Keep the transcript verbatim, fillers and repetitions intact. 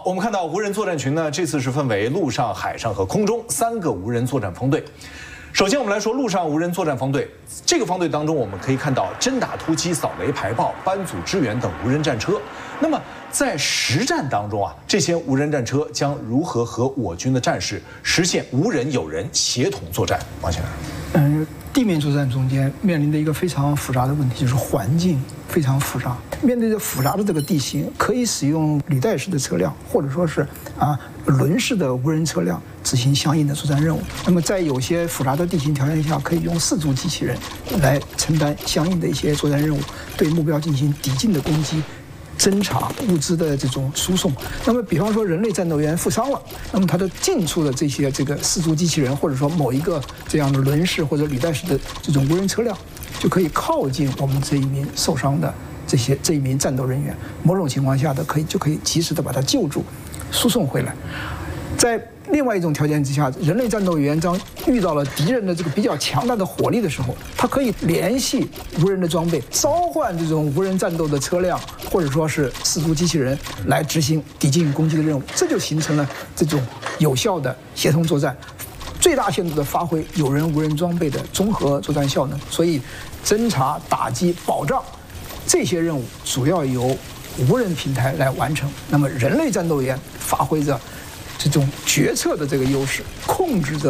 好，我们看到无人作战群呢，这次是分为陆上、海上和空中三个无人作战方队。首先，我们来说陆上无人作战方队。这个方队当中，我们可以看到侦打突击、扫雷排爆、班组支援等无人战车。那么在实战当中啊，这些无人战车将如何和我军的战士实现无人有人协同作战？王先生， 嗯，地面作战中间面临的一个非常复杂的问题，就是环境非常复杂。面对着复杂的这个地形，可以使用履带式的车辆，或者说是啊轮式的无人车辆执行相应的作战任务。那么在有些复杂的地形条件下，可以用四足机器人来承担相应的一些作战任务，对目标进行抵近的攻击。侦察物资的这种输送，那么比方说人类战斗员负伤了，那么他的近处的这些这个四足机器人，或者说某一个这样的轮式或者履带式的这种无人车辆，就可以靠近我们这一名受伤的这些这一名战斗人员，某种情况下的可以就可以及时的把他救助，输送回来。在另外一种条件之下，人类战斗员当遇到了敌人的这个比较强大的火力的时候，他可以联系无人的装备，召唤这种无人战斗的车辆，或者说是四足机器人来执行抵近攻击的任务，这就形成了这种有效的协同作战，最大限度地发挥有人无人装备的综合作战效能。所以，侦察、打击、保障这些任务主要由无人平台来完成。那么，人类战斗员发挥着这种决策的这个优势，控制着